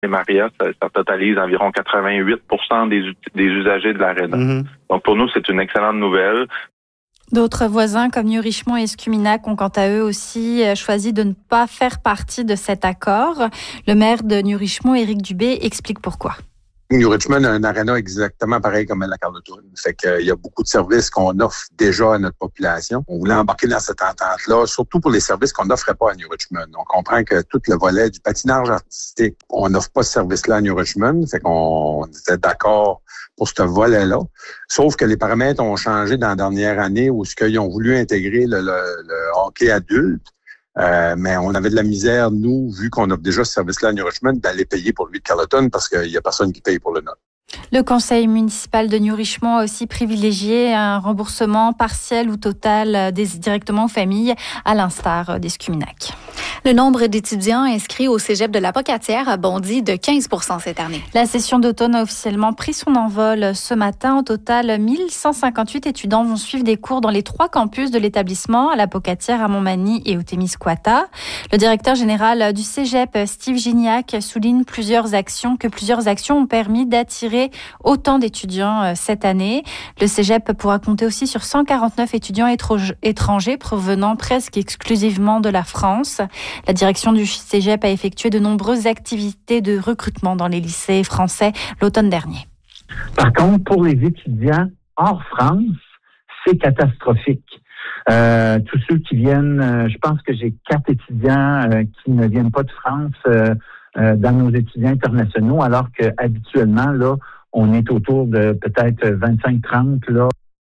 et Marriott, ça totalise environ 88% des usagers de l'aréna. Mm-hmm. Donc, pour nous, c'est une excellente nouvelle. D'autres voisins comme New Richmond et Escuminac ont quant à eux aussi choisi de ne pas faire partie de cet accord. Le maire de New Richmond, Éric Dubé, explique pourquoi. New Richmond a un aréna exactement pareil comme la Carleton. Fait qu'il y a beaucoup de services qu'on offre déjà à notre population. On voulait embarquer dans cette entente-là, surtout pour les services qu'on n'offrait pas à New Richmond. On comprend que tout le volet du patinage artistique, on n'offre pas ce service-là à New Richmond. Fait qu'on était d'accord pour ce volet-là. Sauf que les paramètres ont changé dans la dernière année où ils ont voulu intégrer le hockey adulte. Mais on avait de la misère, nous, vu qu'on offre déjà ce service-là à New Richmond, d'aller payer pour lui de Carleton parce qu'il n'y a personne qui paye pour le nôtre. Le conseil municipal de New Richmond a aussi privilégié un remboursement partiel ou total directement aux familles, à l'instar d'Escuminac. Le nombre d'étudiants inscrits au cégep de la Pocatière a bondi de 15% cette année. La session d'automne a officiellement pris son envol ce matin. Au total, 1158 étudiants vont suivre des cours dans les 3 campus de l'établissement, à la Pocatière, à Montmagny et au Témiscouata. Le directeur général du cégep, Steve Gignac, souligne que plusieurs actions ont permis d'attirer autant d'étudiants cette année. Le cégep pourra compter aussi sur 149 étudiants étrangers provenant presque exclusivement de la France. La direction du cégep a effectué de nombreuses activités de recrutement dans les lycées français l'automne dernier. Par contre, pour les étudiants hors France, c'est catastrophique. Tous ceux qui viennent, je pense que j'ai 4 étudiants qui ne viennent pas de France dans nos étudiants internationaux, alors qu'habituellement, là, on est autour de peut-être 25-30, là.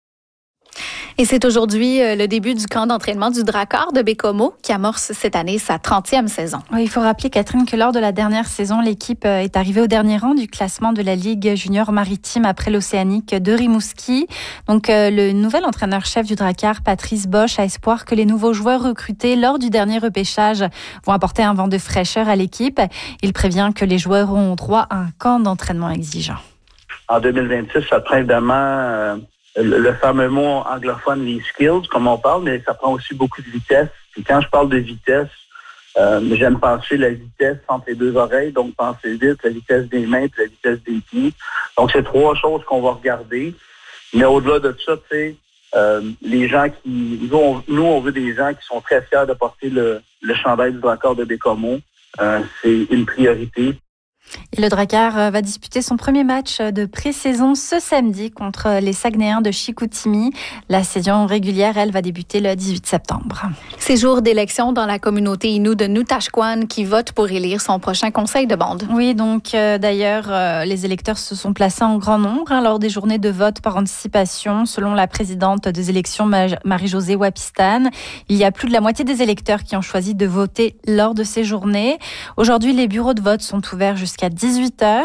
Et c'est aujourd'hui le début du camp d'entraînement du Drakkar de Baie-Comeau qui amorce cette année sa 30e saison. Oui, il faut rappeler, Catherine, que lors de la dernière saison, l'équipe est arrivée au dernier rang du classement de la Ligue junior maritime après l'Océanique de Rimouski. Donc, le nouvel entraîneur-chef du Drakkar, Patrice Bosch, a espoir que les nouveaux joueurs recrutés lors du dernier repêchage vont apporter un vent de fraîcheur à l'équipe. Il prévient que les joueurs auront droit à un camp d'entraînement exigeant. En 2026, ça prend évidemment le fameux mot anglophone, les skills, comme on parle, mais ça prend aussi beaucoup de vitesse. Et quand je parle de vitesse, j'aime penser la vitesse entre les 2 oreilles, donc penser vite, la vitesse des mains et la vitesse des pieds. Donc, c'est 3 choses qu'on va regarder. Mais au-delà de ça, tu sais, les gens qui... Nous, on veut des gens qui sont très fiers de porter le chandail du Drakkar de Baie-Comeau. C'est une priorité. Et le Drakkar va disputer son premier match de pré-saison ce samedi contre les Saguenayens de Chicoutimi. La saison régulière, elle, va débuter le 18 septembre. C'est jour d'élection dans la communauté Innu de Nutashquan qui vote pour élire son prochain conseil de bande. Oui, donc d'ailleurs, les électeurs se sont placés en grand nombre lors des journées de vote par anticipation. Selon la présidente des élections, Marie-Josée Wapistan, il y a plus de la moitié des électeurs qui ont choisi de voter lors de ces journées. Aujourd'hui, les bureaux de vote sont ouverts jusqu'à 18h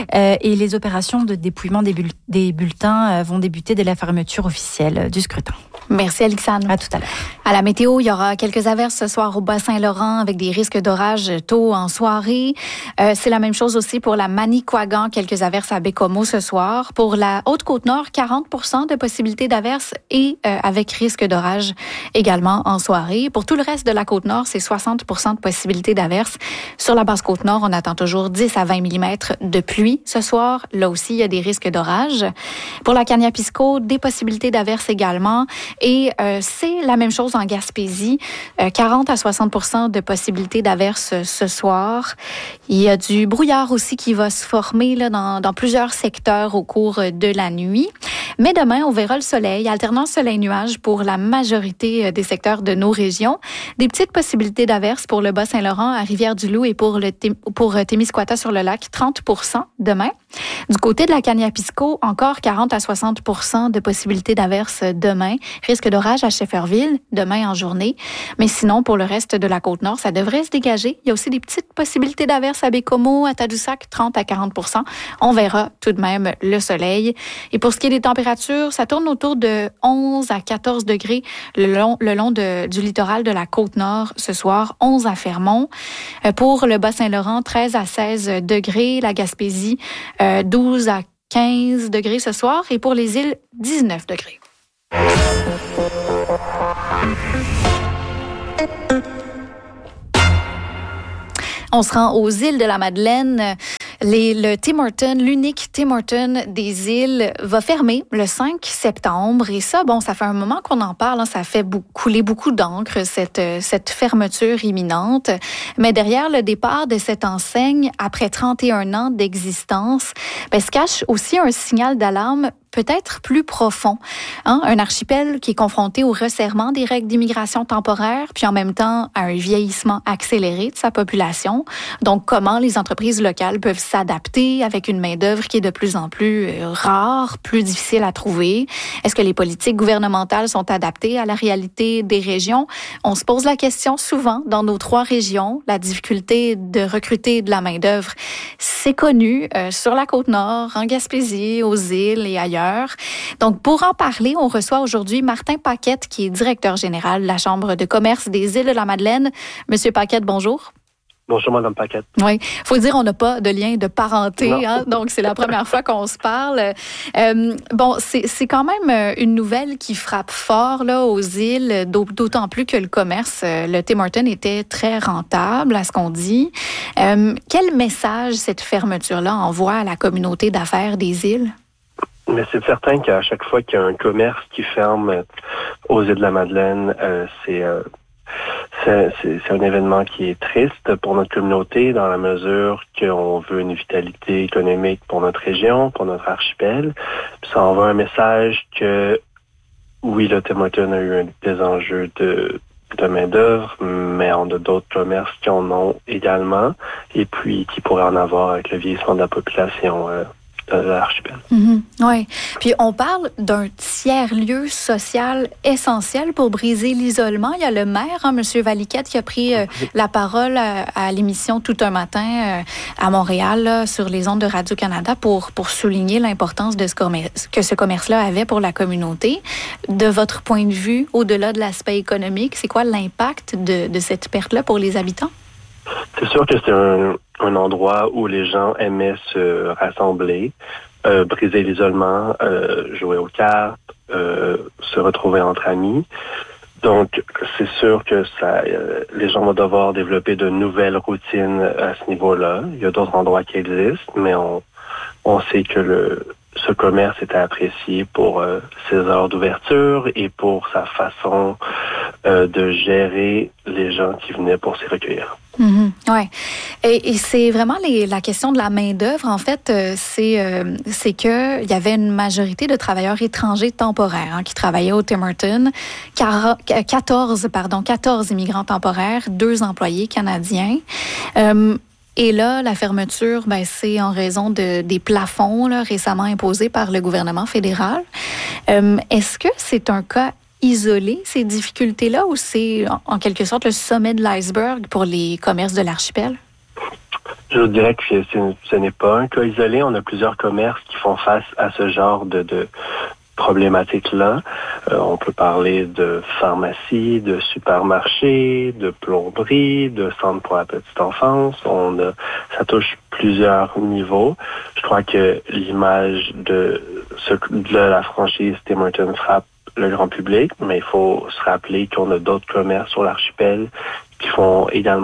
et les opérations de dépouillement des bulletins vont débuter dès la fermeture officielle du scrutin. Merci Alexandre. À tout à l'heure. À la météo, il y aura quelques averses ce soir au Bas-Saint-Laurent avec des risques d'orage tôt en soirée. C'est la même chose aussi pour la Manicouagan, quelques averses à Baie-Comeau ce soir. Pour la Haute-Côte-Nord, 40% de possibilité d'averses et avec risque d'orage également en soirée. Pour tout le reste de la Côte-Nord, c'est 60% de possibilité d'averses. Sur la Basse-Côte-Nord, on attend toujours 10 à 20 mm de pluie ce soir. Là aussi, il y a des risques d'orage. Pour la Kaniapisco, des possibilités d'averses également. Et c'est la même chose en Gaspésie. 40 à 60% de possibilités d'averses ce soir. Il y a du brouillard aussi qui va se former là, dans plusieurs secteurs au cours de la nuit. Mais demain, on verra le soleil, alternant soleil-nuage pour la majorité des secteurs de nos régions. Des petites possibilités d'averses pour le Bas-Saint-Laurent, à Rivière-du-Loup et pour Témiscouata sur le lac, 30% demain. Du côté de la Kaniapisco, encore 40 à 60% de possibilités d'averses demain. Risque d'orage à Shefferville, demain en journée. Mais sinon, pour le reste de la Côte-Nord, ça devrait se dégager. Il y a aussi des petites possibilités d'averses à Baie-Comeau, à Tadoussac, 30 à 40%. On verra tout de même le soleil. Et pour ce qui est des températures, ça tourne autour de 11 à 14 degrés le long du littoral de la Côte-Nord ce soir, 11 à Fermont. Pour le Bas-Saint-Laurent, 13 à 16 degrés. La Gaspésie, 12 à 15 degrés ce soir. Et pour les îles, 19 degrés. On se rend aux îles de la Madeleine. Le Tim Hortons, l'unique Tim Hortons des îles, va fermer le 5 septembre. Et ça, ça fait un moment qu'on en parle. Ça fait couler beaucoup d'encre, cette fermeture imminente. Mais derrière le départ de cette enseigne, après 31 ans d'existence, se cache aussi un signal d'alarme peut-être plus profond. Un archipel qui est confronté au resserrement des règles d'immigration temporaire, puis en même temps à un vieillissement accéléré de sa population. Donc, comment les entreprises locales peuvent s'adapter avec une main-d'œuvre qui est de plus en plus rare, plus difficile à trouver? Est-ce que les politiques gouvernementales sont adaptées à la réalité des régions? On se pose la question souvent dans nos 3 régions. La difficulté de recruter de la main-d'œuvre, c'est connu sur la Côte-Nord, en Gaspésie, aux îles et ailleurs. Donc, pour en parler, on reçoit aujourd'hui Martin Paquette, qui est directeur général de la Chambre de commerce des îles de la Madeleine. Monsieur Paquette, bonjour. Bonjour, Madame Paquette. Oui, faut dire on n'a pas de lien de parenté, donc c'est la première fois qu'on se parle. C'est quand même une nouvelle qui frappe fort là aux îles, d'autant plus que le commerce, le Tim Hortons était très rentable à ce qu'on dit. Quel message cette fermeture-là envoie à la communauté d'affaires des îles? Mais c'est certain qu'à chaque fois qu'il y a un commerce qui ferme aux îles de la Madeleine, c'est un événement qui est triste pour notre communauté dans la mesure qu'on veut une vitalité économique pour notre région, pour notre archipel. Puis ça envoie un message que oui, le Tim Hortons a eu des enjeux de main-d'œuvre, mais on a d'autres commerces qui en ont également et puis qui pourraient en avoir avec le vieillissement de la population de l'archipel. Oui. Puis on parle d'un tiers-lieu social essentiel pour briser l'isolement. Il y a le maire, M. Valiquette, qui a pris la parole à l'émission Tout un matin à Montréal, là, sur les ondes de Radio-Canada pour souligner l'importance de que ce commerce-là avait pour la communauté. De votre point de vue, au-delà de l'aspect économique, c'est quoi l'impact de cette perte-là pour les habitants? C'est sûr que c'est un endroit où les gens aimaient se rassembler, briser l'isolement, jouer aux cartes, se retrouver entre amis. Donc, c'est sûr que les gens vont devoir développer de nouvelles routines à ce niveau-là. Il y a d'autres endroits qui existent, mais on sait que ce commerce était apprécié pour ses heures d'ouverture et pour sa façon de gérer les gens qui venaient pour s'y recueillir. Ouais. Et c'est vraiment la question de la main-d'œuvre. En fait, c'est que il y avait une majorité de travailleurs étrangers temporaires qui travaillaient au Tim Hortons. 14 immigrants temporaires, 2 employés canadiens. Et là, la fermeture, c'est en raison des plafonds récemment imposés par le gouvernement fédéral. Est-ce que c'est un cas isolé, ces difficultés-là, ou c'est en quelque sorte le sommet de l'iceberg pour les commerces de l'archipel? Je vous dirais que ce n'est pas un cas isolé. On a plusieurs commerces qui font face à ce genre de problématiques-là. On peut parler de pharmacie, de supermarché, de plomberie, de centre pour la petite enfance. Ça touche plusieurs niveaux. Je crois que l'image de la franchise Tim Hortons frappe le grand public, mais il faut se rappeler qu'on a d'autres commerces sur l'archipel qui font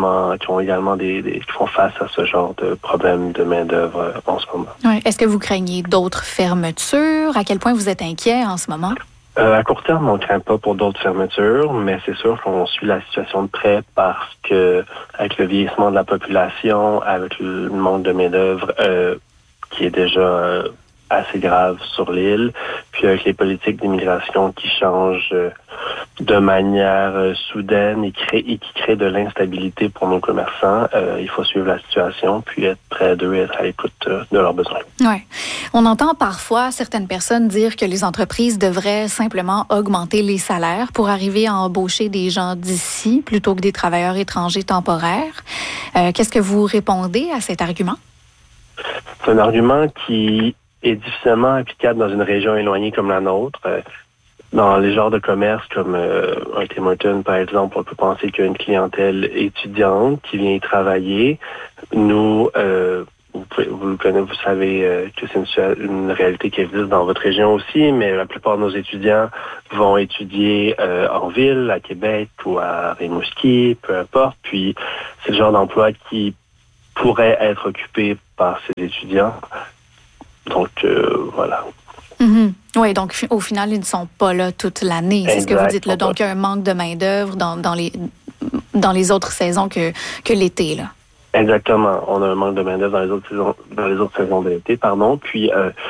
face à ce genre de problème de main-d'œuvre en ce moment. Oui. Est-ce que vous craignez d'autres fermetures? À quel point vous êtes inquiet en ce moment? À court terme, on ne craint pas pour d'autres fermetures, mais c'est sûr qu'on suit la situation de près parce que avec le vieillissement de la population, avec le manque de main-d'œuvre qui est déjà assez grave sur l'île, puis avec les politiques d'immigration qui changent de manière soudaine et qui créent de l'instabilité pour nos commerçants, il faut suivre la situation puis être près d'eux et être à l'écoute de leurs besoins. Oui. On entend parfois certaines personnes dire que les entreprises devraient simplement augmenter les salaires pour arriver à embaucher des gens d'ici plutôt que des travailleurs étrangers temporaires. Qu'est-ce que vous répondez à cet argument? C'est un argument qui est difficilement applicable dans une région éloignée comme la nôtre. Dans les genres de commerce comme un Tim Hortons, par exemple, on peut penser qu'il y a une clientèle étudiante qui vient y travailler. Nous, vous savez que c'est une réalité qui existe dans votre région aussi, mais la plupart de nos étudiants vont étudier en ville, à Québec ou à Rimouski, peu importe. Puis c'est le genre d'emploi qui pourraient être occupés par ces étudiants. Donc, voilà. Mm-hmm. Oui, donc au final, ils ne sont pas là toute l'année. C'est ce que vous dites là. Donc, il y a un manque de main-d'œuvre dans les autres saisons que l'été, là. Exactement. On a un manque de main-d'œuvre dans les autres saisons de l'été, pardon. Puis,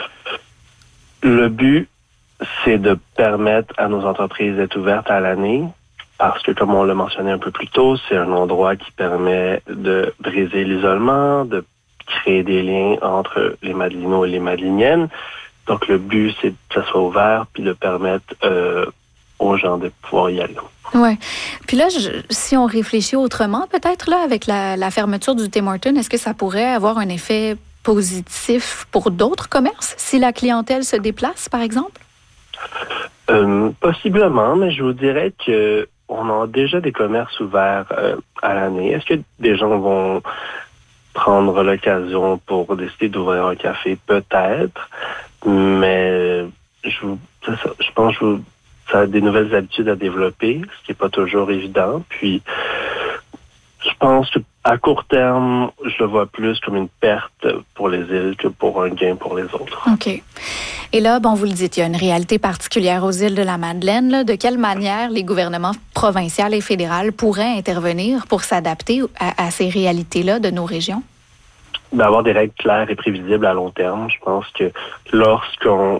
le but, c'est de permettre à nos entreprises d'être ouvertes à l'année. Parce que, comme on l'a mentionné un peu plus tôt, c'est un endroit qui permet de briser l'isolement, de créer des liens entre les Madelinots et les Madeliniennes. Donc, le but, c'est que ça soit ouvert puis de permettre aux gens de pouvoir y aller. Oui. Puis là, si on réfléchit autrement, peut-être, là, avec la fermeture du Tim Hortons, est-ce que ça pourrait avoir un effet positif pour d'autres commerces, si la clientèle se déplace, par exemple? Possiblement, mais je vous dirais que on a déjà des commerces ouverts à l'année. Est-ce que des gens vont prendre l'occasion pour décider d'ouvrir un café? Peut-être, mais je pense que ça a des nouvelles habitudes à développer, ce qui n'est pas toujours évident. Puis, je pense qu'à court terme, je le vois plus comme une perte pour les îles que pour un gain pour les autres. OK. Et là, bon, vous le dites, il y a une réalité particulière aux îles de la Madeleine. Là. De quelle manière les gouvernements provinciaux et fédéraux pourraient intervenir pour s'adapter à ces réalités-là de nos régions? D'avoir des règles claires et prévisibles à long terme. Je pense que lorsqu'on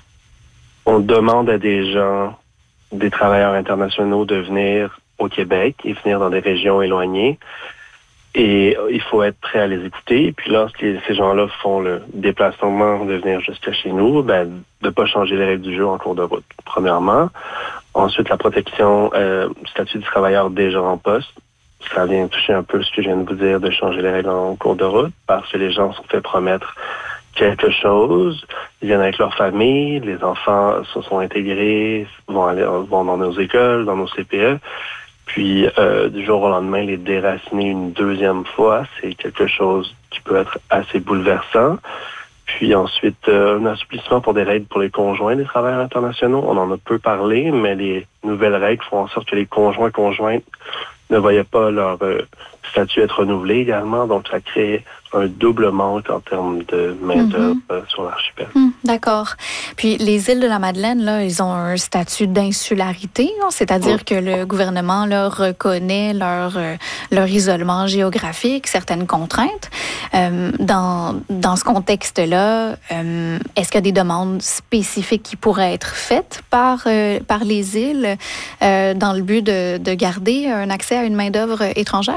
demande à des gens, des travailleurs internationaux de venir au Québec et venir dans des régions éloignées, et il faut être prêt à les écouter. Et puis lorsque ces gens-là font le déplacement de venir jusqu'à chez nous, de ne pas changer les règles du jeu en cours de route, premièrement. Ensuite, la protection du statut du travailleur déjà en poste. Ça vient toucher un peu ce que je viens de vous dire, de changer les règles en cours de route, parce que les gens se sont fait promettre quelque chose. Ils viennent avec leur famille, les enfants se sont intégrés, vont dans nos écoles, dans nos CPE. Puis, du jour au lendemain, les déraciner une deuxième fois, c'est quelque chose qui peut être assez bouleversant. Puis ensuite, un assouplissement pour des règles pour les conjoints des travailleurs internationaux. On en a peu parlé, mais les nouvelles règles font en sorte que les conjointes ne voyaient pas leur statut être renouvelé également. Donc, ça crée un double manque en termes de main-d'œuvre sur l'archipel. D'accord. Puis, les îles de la Madeleine, là, ils ont un statut d'insularité, hein? C'est-à-dire que le gouvernement là, reconnaît leur isolement géographique, certaines contraintes. Dans ce contexte-là, est-ce qu'il y a des demandes spécifiques qui pourraient être faites par les îles dans le but de garder un accès à une main-d'œuvre étrangère?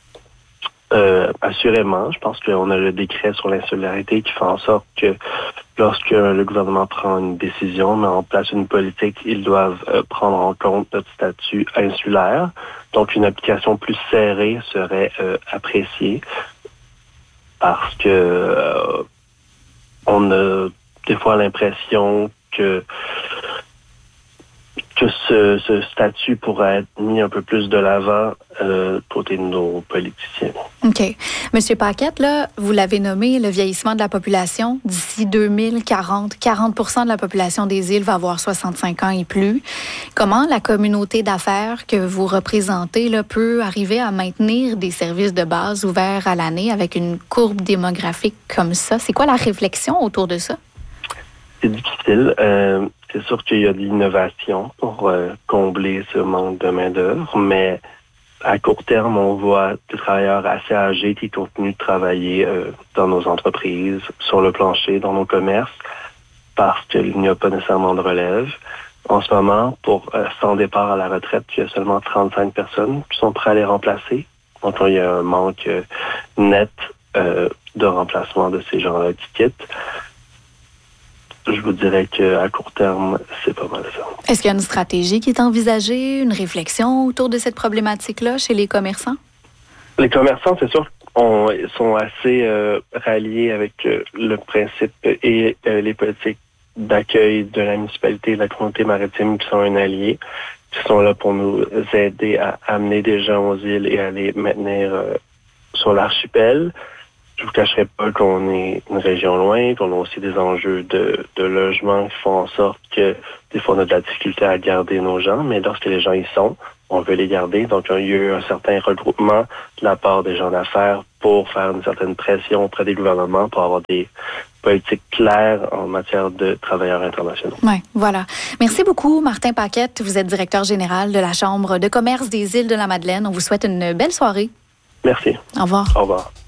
Assurément. Je pense qu'on a le décret sur l'insularité qui fait en sorte que lorsque le gouvernement prend une décision, met en place une politique, ils doivent prendre en compte notre statut insulaire. Donc, une application plus serrée serait appréciée parce que on a des fois l'impression que ce statut pourrait être mis un peu plus de l'avant côté de nos politiciens. OK. Monsieur Paquette, là, vous l'avez nommé, le vieillissement de la population. D'ici 2040, 40% de la population des îles va avoir 65 ans et plus. Comment la communauté d'affaires que vous représentez là, peut arriver à maintenir des services de base ouverts à l'année avec une courbe démographique comme ça? C'est quoi la réflexion autour de ça? C'est difficile. C'est sûr qu'il y a de l'innovation pour combler ce manque de main-d'œuvre, mais à court terme, on voit des travailleurs assez âgés qui continuent de travailler dans nos entreprises, sur le plancher, dans nos commerces, parce qu'il n'y a pas nécessairement de relève. En ce moment, pour 100 départs à la retraite, il y a seulement 35 personnes qui sont prêtes à les remplacer. Donc, il y a un manque net de remplacement de ces gens-là qui quittent. Je vous dirais qu'à court terme, c'est pas mal ça. Est-ce qu'il y a une stratégie qui est envisagée, une réflexion autour de cette problématique-là chez les commerçants? Les commerçants, c'est sûr, sont assez ralliés avec le principe et les politiques d'accueil de la municipalité et de la communauté maritime qui sont un allié, qui sont là pour nous aider à amener des gens aux îles et à les maintenir sur l'archipel. Je vous cacherai pas qu'on est une région loin, qu'on a aussi des enjeux de logement qui font en sorte que des fois on a de la difficulté à garder nos gens, mais lorsque les gens y sont, on veut les garder. Donc, il y a eu un certain regroupement de la part des gens d'affaires pour faire une certaine pression auprès des gouvernements pour avoir des politiques claires en matière de travailleurs internationaux. Oui, voilà. Merci beaucoup, Martin Paquette. Vous êtes directeur général de la Chambre de commerce des Îles de la Madeleine. On vous souhaite une belle soirée. Merci. Au revoir. Au revoir.